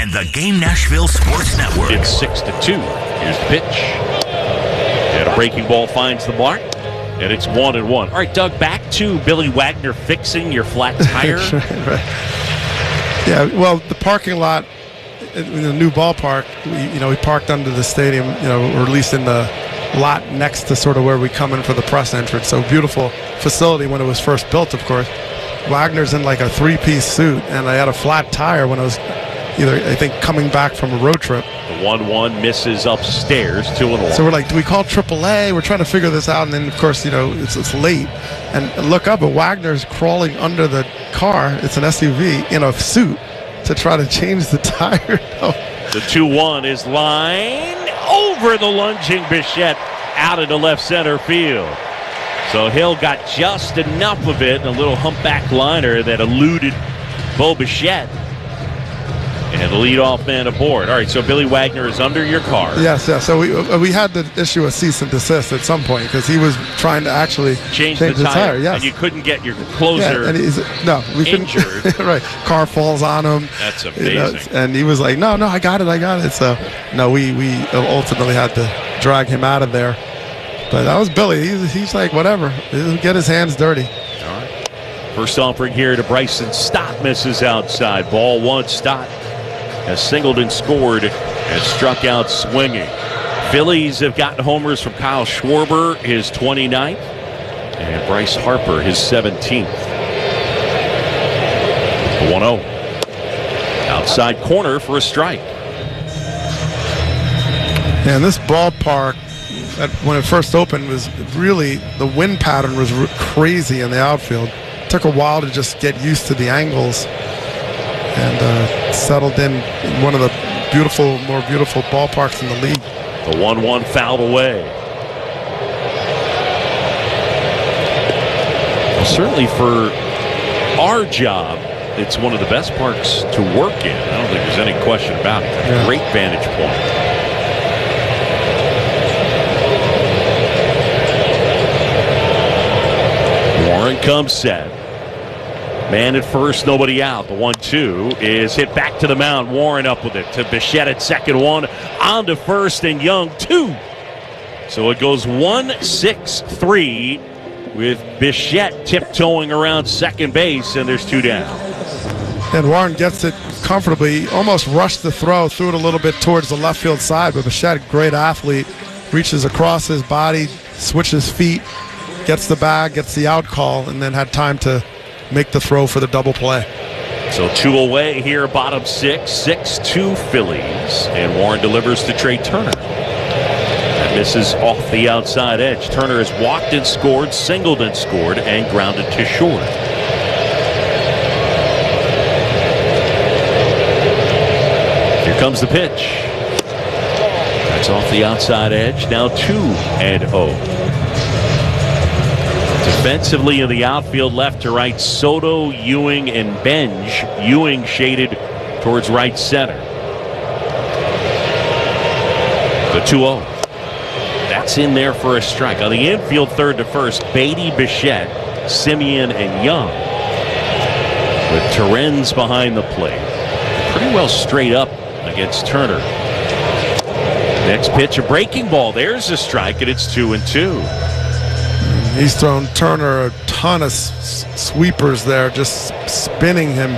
and the Game Nashville Sports Network. It's 6-2. Here's the pitch. And a breaking ball finds the mark. And it's 1-1. All right, Doug, back to Billy Wagner fixing your flat tire. Right. Yeah, well, the parking lot in the new ballpark, we parked under the stadium, or at least in the lot next to sort of where we come in for the press entrance. So beautiful facility when it was first built, of course. Wagner's in like a three-piece suit, and I had a flat tire when I was coming back from a road trip. The 1-1 misses upstairs, 2-1. So we're like, do we call AAA? We're trying to figure this out, and then, of course, it's late. And look up, and Wagner's crawling under the car. It's an SUV in a suit to try to change the tire. The 2-1 is line over the lunging Bichette out into left center field. So Hill got just enough of it in a little humpback liner that eluded Bo Bichette. And the leadoff man aboard. All right, so Billy Wagner is under your car. Yes. So we had to issue a cease and desist at some point because he was trying to actually change the tire. Yes. And you couldn't get your closer we injured. Couldn't. Right. Car falls on him. That's amazing. And he was like, no, I got it. So, no, we ultimately had to drag him out of there. But that was Billy. He's like, whatever. He'll get his hands dirty. All right. First offering here to Bryson Stott misses outside. Ball one, Stott has singled and scored and struck out swinging. Phillies have gotten homers from Kyle Schwarber, his 29th, and Bryce Harper, his 17th. 1-0. Outside corner for a strike. And this ballpark, when it first opened, was really, the wind pattern was crazy in the outfield. It took a while to just get used to the angles and settled in one of the more beautiful ballparks in the league. The 1-1 fouled away. Well, certainly for our job, it's one of the best parks to work in. I don't think there's any question about it. Yeah. Great vantage point. Warren comes set. Man at first, nobody out. The 1-2 is hit back to the mound. Warren up with it to Bichette at second, one. On to first, and Young, two. So it goes 1-6-3 with Bichette tiptoeing around second base, and there's two down. And Warren gets it comfortably. Almost rushed the throw, threw it a little bit towards the left field side, but Bichette, great athlete, reaches across his body, switches feet, gets the bag, gets the out call, and then had time to make the throw for the double play. So two away here, bottom six, 6-2 Phillies. And Warren delivers to Trey Turner. That misses off the outside edge. Turner has walked and scored, singled and scored, and grounded to short. Here comes the pitch. That's off the outside edge. Now 2-0. Defensively in the outfield, left to right, Soto, Ewing, and Benj. Ewing shaded towards right center. The 2-0. That's in there for a strike. On the infield, third to first, Beatty, Bichette, Simeon, and Young. With Terrens behind the plate. Pretty well straight up against Turner. Next pitch, a breaking ball. There's a strike, and it's 2-2. He's thrown Turner a ton of sweepers there, just spinning him.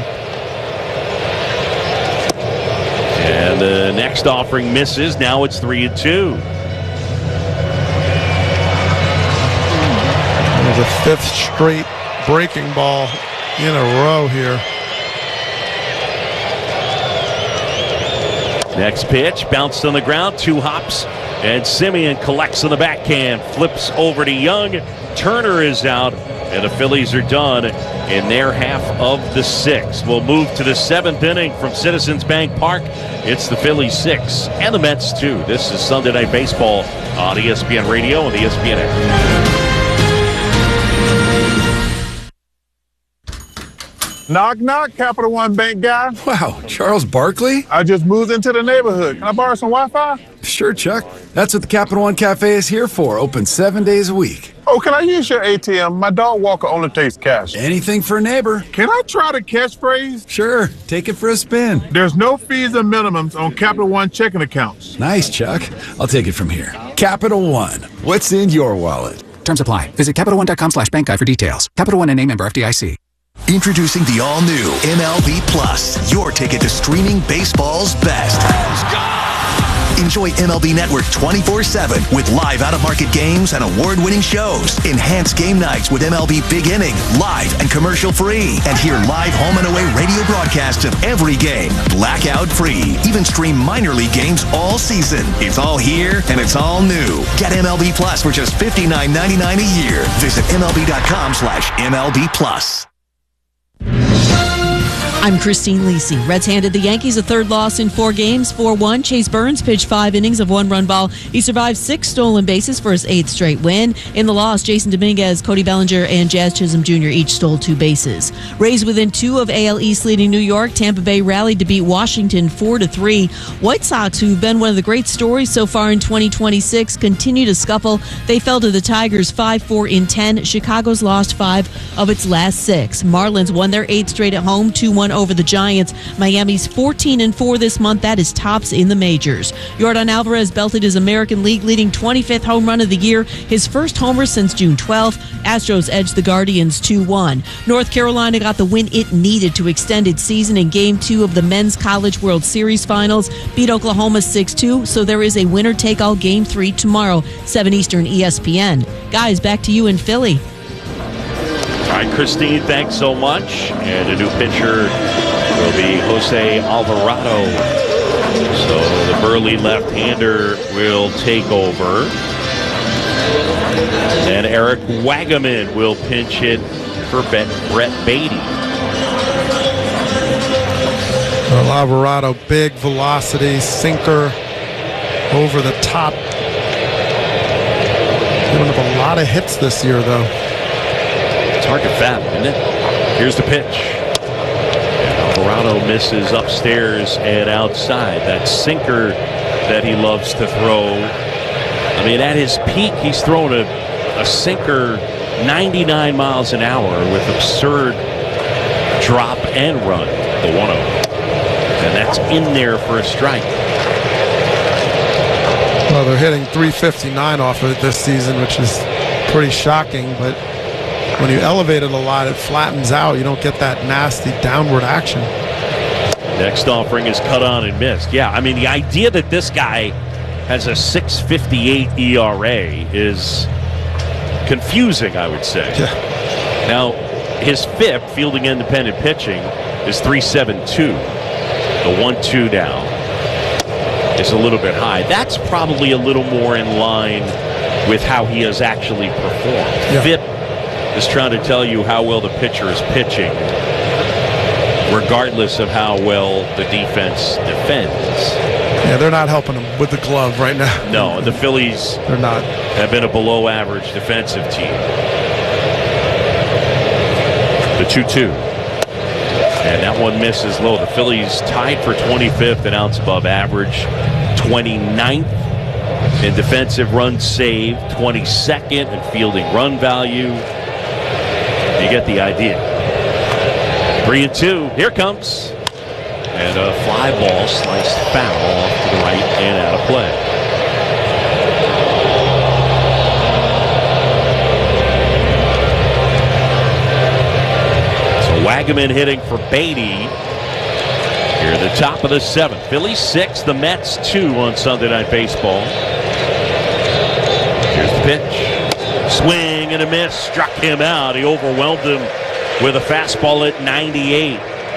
And the next offering misses. Now it's 3-2. There's a fifth straight breaking ball in a row here. Next pitch, bounced on the ground, two hops, and Simeon collects on the backhand, flips over to Young. Turner is out, and the Phillies are done in their half of the sixth. We'll move to the seventh inning from Citizens Bank Park. It's the Phillies 6 and the Mets 2. This is Sunday Night Baseball on ESPN Radio and the ESPN app. Knock, knock, Capital One Bank guy. Wow, Charles Barkley? I just moved into the neighborhood. Can I borrow some Wi-Fi? Sure, Chuck. That's what the Capital One Cafe is here for. Open 7 days a week. Oh, can I use your ATM? My dog walker only takes cash. Anything for a neighbor. Can I try the catchphrase? Sure, take it for a spin. There's no fees or minimums on Capital One checking accounts. Nice, Chuck. I'll take it from here. Capital One. What's in your wallet? Terms apply. Visit CapitalOne.com/bankguide for details. Capital One and a member FDIC. Introducing the all-new MLB Plus, your ticket to streaming baseball's best. Enjoy MLB Network 24/7 with live out-of-market games and award-winning shows. Enhance game nights with MLB Big Inning, live and commercial-free. And hear live home and away radio broadcasts of every game, blackout-free. Even stream minor league games all season. It's all here and it's all new. Get MLB Plus for just $59.99 a year. Visit MLB.com/MLB Plus. I'm Christine Lisi. Reds handed the Yankees a third loss in 4 games, 4-1. Chase Burns pitched 5 innings of 1-run ball. He survived 6 stolen bases for his 8th straight win. In the loss, Jason Dominguez, Cody Bellinger, and Jazz Chisholm Jr. each stole 2 bases. Rays within 2 of AL East leading New York. Tampa Bay rallied to beat Washington 4-3. White Sox, who've been one of the great stories so far in 2026, continue to scuffle. They fell to the Tigers 5-4 in 10. Chicago's lost 5 of its last 6. Marlins won their 8th straight at home, 2-1 over the Giants. Miami's 14-4 this month. That is tops in the majors. Yordan Alvarez belted his American League leading 25th home run of the year, his first homer since June 12th. Astros edged the Guardians 2-1. North Carolina got the win it needed to extend its season in Game 2 of the Men's College World Series Finals. Beat Oklahoma 6-2, so there is a winner-take-all Game 3 tomorrow, 7 Eastern, ESPN. Guys, back to you in Philly. All right, Christine, thanks so much. And a new pitcher will be Jose Alvarado. So the burly left-hander will take over. And Eric Wagaman will pinch hit for Brett Beatty. Well, Alvarado, big velocity, sinker over the top. Giving up a lot of hits this year, though. It's hard to fathom, isn't it? Here's the pitch. And Alvarado misses upstairs and outside. That sinker that he loves to throw. I mean, at his peak, he's thrown a sinker 99 miles an hour with absurd drop and run, the 1-0. And that's in there for a strike. Well, they're hitting .359 off of it this season, which is pretty shocking, but when you elevate it a lot, it flattens out. You don't get that nasty downward action. Next offering is cut on and missed. Yeah, I mean, the idea that this guy has a 6.58 ERA is confusing, I would say. Yeah. Now, his FIP, fielding independent pitching, is .372. The 1-2 now is a little bit high. That's probably a little more in line with how he has actually performed. Yeah. FIP is trying to tell you how well the pitcher is pitching, regardless of how well the defense defends. Yeah, they're not helping him with the glove right now. No, the Phillies They're not. have been a below-average defensive team. The 2-2. And that one misses low. The Phillies tied for 25th, an ounce above average, 29th in defensive runs saved, 22nd in fielding run value. You get the idea. 3-2. Here comes. And a fly ball sliced foul off to the right and out of play. So Wagaman hitting for Beatty. Here at the top of the 7th. Phillies 6, the Mets 2 on Sunday Night Baseball. Here's the pitch. Swing and a miss. Struck him out. He overwhelmed him with a fastball at 98.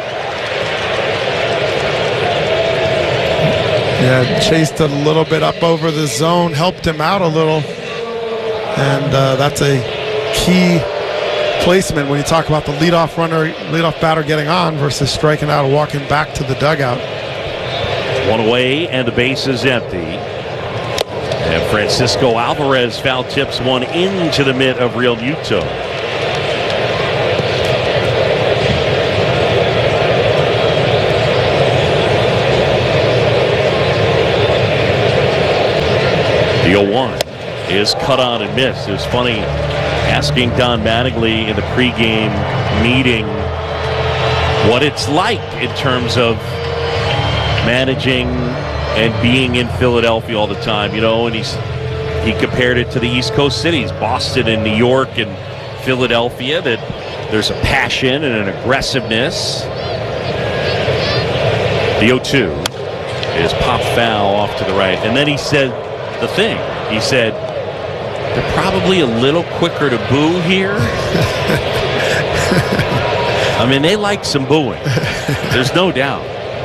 Yeah, chased it a little bit up over the zone, helped him out a little. And that's a key placement when you talk about the leadoff batter getting on versus striking out and walking back to the dugout. One away and the base is empty. And Francisco Alvarez foul tips one into the mitt of Real Muto. The 0-1 is cut on and missed. It was funny. asking Don Mattingly in the pregame meeting what it's like in terms of managing and being in Philadelphia all the time, and he compared it to the East Coast cities, Boston and New York and Philadelphia, that there's a passion and an aggressiveness. The 0-2 is pop foul off to the right. And then he said the thing. He said, they're probably a little quicker to boo here. I mean, they like some booing. There's no doubt.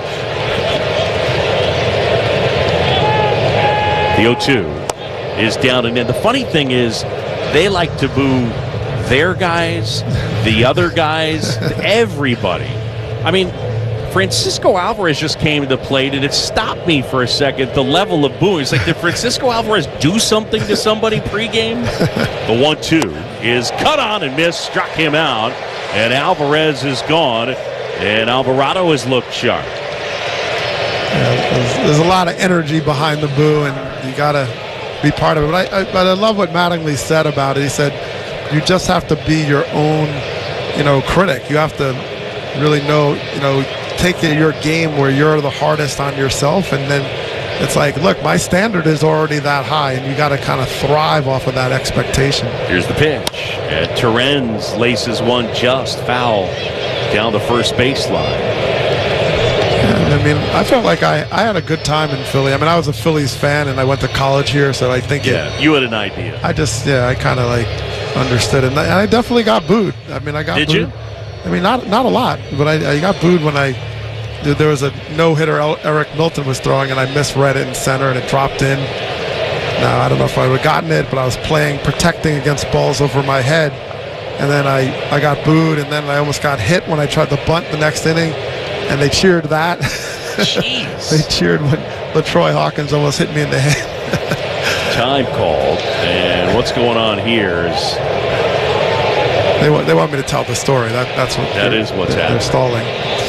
The 0-2 is down and in. The funny thing is, they like to boo their guys, the other guys, everybody. I mean, Francisco Alvarez just came to the plate, and it stopped me for a second, the level of booing. It's like, did Francisco Alvarez do something to somebody pregame? The 1-2 is cut on and missed, struck him out, and Alvarez is gone, and Alvarado has looked sharp. Yeah, there's a lot of energy behind the boo, and you got to be part of it. But I love what Mattingly said about it. He said, you just have to be your own, critic. You have to really know, take your game where you're the hardest on yourself, and then it's like, look, my standard is already that high, and you got to kind of thrive off of that expectation. Here's the pitch. Torrens laces one just foul down the first baseline. Yeah, I mean, I felt like I had a good time in Philly. I mean, I was a Phillies fan, and I went to college here, so I think you had an idea. I kind of understood it, and I definitely got booed. I mean, I got Did booed. you? I mean, not a lot, but I got booed when there was a no-hitter Eric Milton was throwing, and I misread it in center, and it dropped in. Now, I don't know if I would have gotten it, but I was protecting against balls over my head, and then I got booed, and then I almost got hit when I tried to bunt the next inning, and they cheered that. Jeez. They cheered when LaTroy Hawkins almost hit me in the head. Time called, and what's going on here is... They want me to tell the story. That's what. That is what's happening. They're stalling.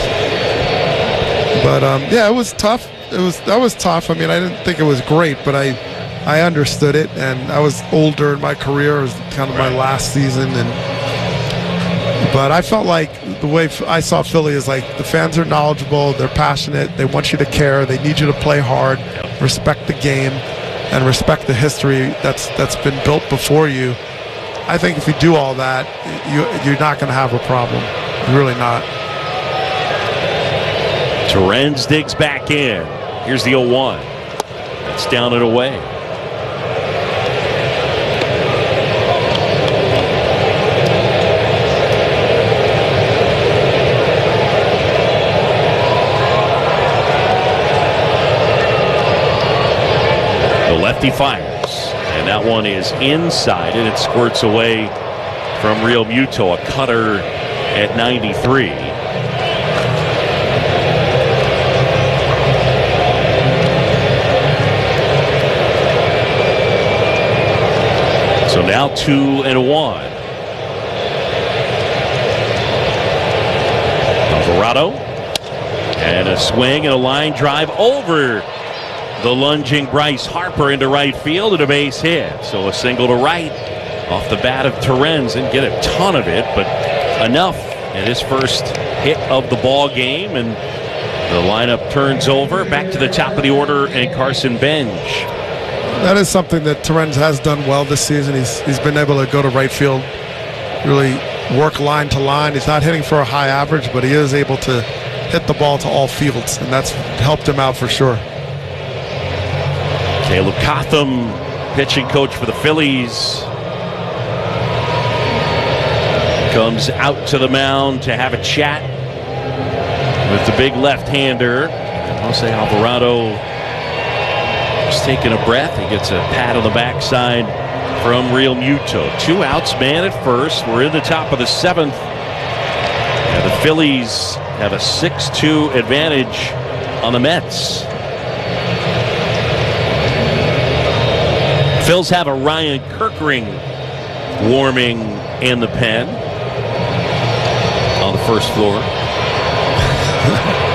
But it was tough. That was tough. I mean, I didn't think it was great, but I understood it, and I was older in my career. It was kind of my last season, but I felt like the way I saw Philly is like the fans are knowledgeable, they're passionate, they want you to care, they need you to play hard, respect the game, and respect the history that's been built before you. I think if you do all that, you're not going to have a problem. You're really not. Torrens digs back in. Here's the 0-1. It's down and away. The lefty fires. And that one is inside, and it squirts away from Real Muto, a cutter at 93. So now 2-1. Alvarado, and a swing and a line drive over the lunging Bryce Harper into right field, and a base hit. So a single to right off the bat of Torrens. Didn't get a ton of it, but enough at his first hit of the ball game. And the lineup turns over. Back to the top of the order, and Carson Bench. That is something that Torrens has done well this season. He's been able to go to right field, really work line to line. He's not hitting for a high average, but he is able to hit the ball to all fields, and that's helped him out for sure. Caleb Cotham, pitching coach for the Phillies, comes out to the mound to have a chat with the big left-hander. Jose Alvarado just taking a breath. He gets a pat on the backside from Real Muto. 2 outs, man at first. We're in the top of the 7th. And the Phillies have a 6-2 advantage on the Mets. Phils have a Ryan Kirkring warming in the pen on the first floor.